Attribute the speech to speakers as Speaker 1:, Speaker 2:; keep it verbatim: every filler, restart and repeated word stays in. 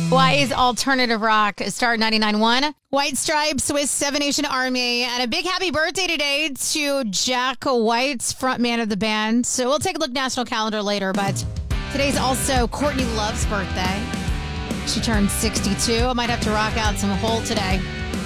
Speaker 1: Hawaii's alternative rock, Star ninety-nine point one.
Speaker 2: White Stripes, Swiss Seven Nation Army, and a big happy birthday today to Jack White's frontman of the band. So we'll take a look national calendar later, but today's also Courtney Love's birthday. She turned sixty-two. I might have to rock out some Hole today.